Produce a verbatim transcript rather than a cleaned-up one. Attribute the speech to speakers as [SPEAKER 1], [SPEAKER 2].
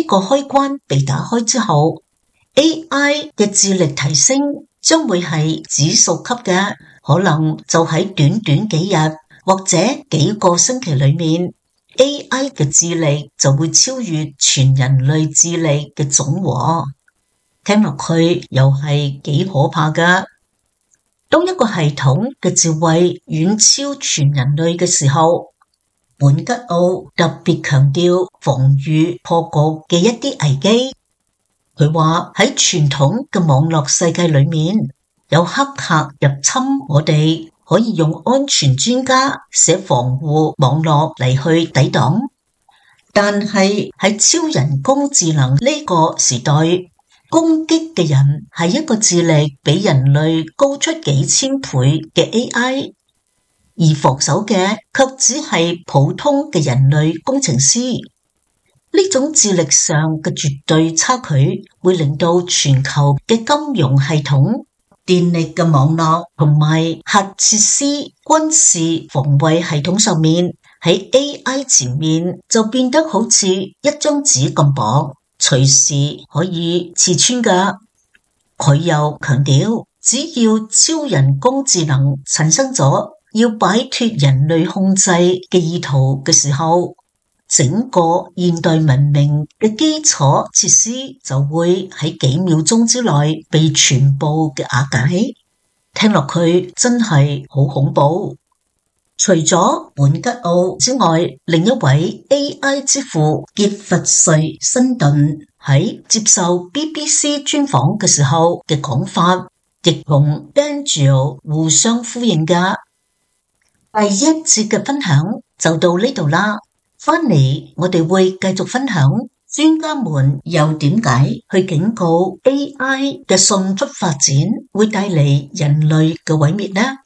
[SPEAKER 1] 個開關被打開之後， A I 嘅智力提升將會係指數級嘅，可能就喺短短幾日或者幾個星期裏面， A I 嘅智力就會超越全人類智力嘅總和。聽落去又係幾可怕㗎。當一個系統嘅智慧遠超全人類嘅時候，本吉奧特別強調防禦破局嘅一啲危機。佢話喺傳統嘅網絡世界裏面，有黑客入侵我哋，可以用安全專家寫防護網絡嚟去抵擋。但係喺超人工智能呢個時代，攻擊嘅人係一個智力比人類高出幾千倍嘅 A I， 而防守嘅卻只係普通嘅人類工程師。呢種智力上嘅絕對差距會令到全球嘅金融系統、電力嘅網絡同埋核設施、軍事防衛系統上面，喺 A I 前面就變得好似一張紙咁薄，隨時可以刺穿㗎。佢又強調，只要超人工智能產生咗要擺脫人類控制嘅意圖嘅時候，整個現代文明嘅基礎設施就會喺幾秒鐘之內被全部嘅瓦解。聽落去真係好恐怖。除咗本吉奧之外，另一位 A I 之父傑弗瑞辛頓喺接受 B B C 專訪嘅時候嘅講法，亦同 Daniel 互相呼應㗎。第一節嘅分享就到呢度啦。翻嚟我哋會繼續分享專家們又點解去警告 A I 嘅迅速發展會帶嚟人類嘅毀滅呢？